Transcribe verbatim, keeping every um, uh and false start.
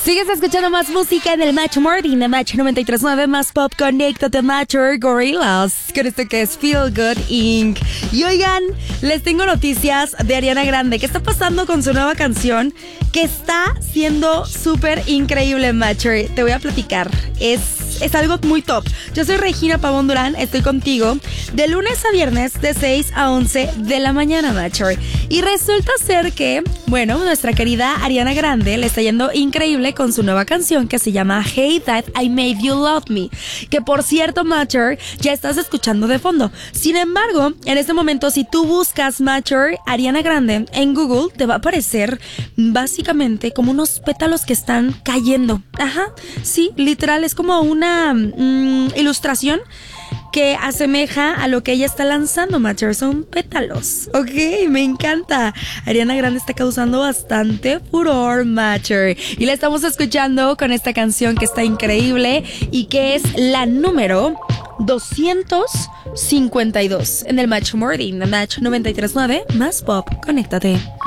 Sigues escuchando más música en el Match Morning de Match noventa y tres punto nueve, más pop. Conéctate, Matcher Gorillaz, con esto que es Feel Good incorporated. Y oigan, les tengo noticias de Ariana Grande. ¿Qué está pasando con su nueva canción? Que está siendo súper increíble, Matcher. Te voy a platicar. Es, es algo muy top. Yo soy Regina Pavón Durán, estoy contigo de lunes a viernes de seis a once de la mañana, Matcher. Y resulta ser que, bueno, nuestra querida Ariana Grande le está yendo increíble con su nueva canción que se llama Hey That I Made You Love Me, que por cierto, Matcher, ya estás escuchando de fondo. Sin embargo, en este momento, si tú buscas Matcher Ariana Grande en Google, te va a aparecer básicamente como unos pétalos que están cayendo. Ajá, sí, literal, es como una mmm, ilustración que asemeja a lo que ella está lanzando, Matcher. Son pétalos. Ok, me encanta. Ariana Grande está causando bastante furor, Matcher. Y la estamos escuchando con esta canción que está increíble y que es la número doscientos cincuenta y dos en el Match Morning, de Match noventa y tres punto nueve, más pop. Conéctate.